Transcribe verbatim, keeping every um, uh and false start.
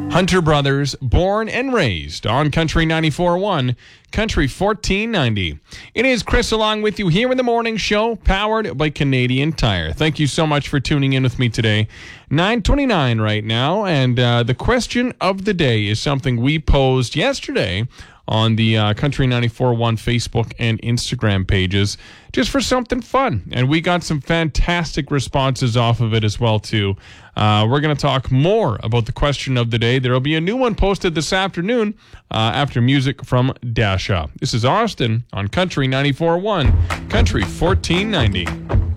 Hunter Brothers, born and raised on Country ninety-four point one, Country fourteen ninety. It is Chris along with you here in the morning show, powered by Canadian Tire. Thank you so much for tuning in with me today. nine twenty-nine right now, and uh, the question of the day is something we posed yesterday on the uh, Country ninety-four point one Facebook and Instagram pages, just for something fun. And we got some fantastic responses off of it as well, too. Uh, we're going to talk more about the question of the day. There will be a new one posted this afternoon uh, after music from Dasha. This is Austin on Country ninety-four point one, Country fourteen ninety.